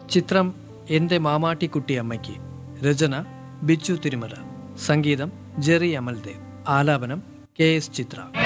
ചിത്രം എൻ്റെ മാമാട്ടിക്കുട്ടിയമ്മയ്ക്ക്. രചന ബിച്ചു തിരുമല. സംഗീതം ജെറി അമൽദേവ്. ആലാപനം KS ചിത്ര.